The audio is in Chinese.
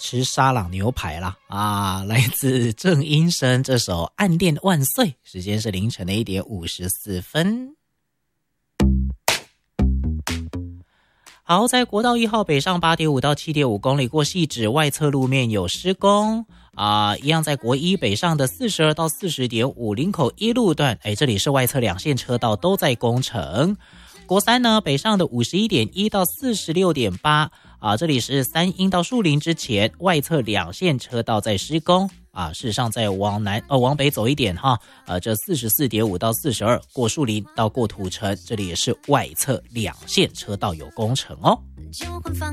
吃沙朗牛排啦啊！来自郑英生这首《暗恋万岁》，时间是凌晨的1点54分。好，在国道1号北上 8.5 到 7.5 公里过汐止外侧路面有施工一样在国一北上的42到 40.5 林口一路段，这里是外侧两线车道都在工程。国三呢，北上的 51.1 到 46.8这里是三英到树林之前，外侧两线车道在施工事实上在往北走一点这 44.5 到42过树林到过土城，这里也是外侧两线车道有工程哦。